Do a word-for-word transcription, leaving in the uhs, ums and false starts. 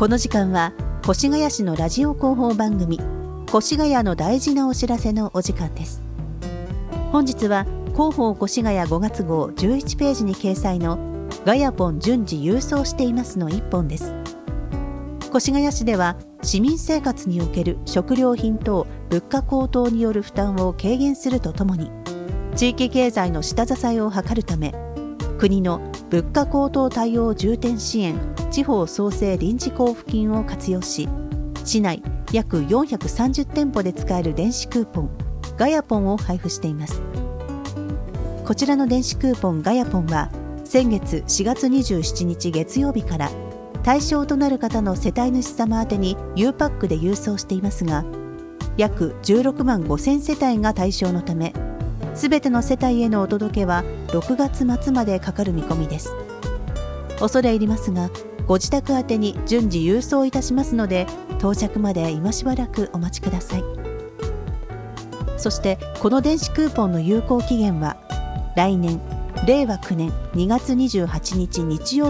この時間は越谷市のラジオ広報番組越谷の大事なお知らせのお時間です。本日は広報越谷ごがつ号じゅういちページに掲載のガヤポン順次郵送していますのいっぽんです。越谷市では市民生活における食料品等物価高騰による負担を軽減するとともに、地域経済の下支えを図るため、国の物価高騰対応重点支援地方創生臨時交付金を活用し、市内約よんひゃくさんじゅってんぽで使える電子クーポンガヤポンを配布しています。こちらの電子クーポンガヤポンは先月しがつにじゅうしちにち月曜日から対象となる方の世帯主様宛てに U パックで郵送していますが、約じゅうろくまんごせんせたいが対象のため、すべての世帯へのお届けはろくがつまつまでかかる見込みです。恐れ入りますが、ご自宅宛てに順次郵送いたしますので、到着まで今しばらくお待ちください。そしてこの電子クーポンの有効期限は来年れいわくねんにがつにじゅうはちにち日曜日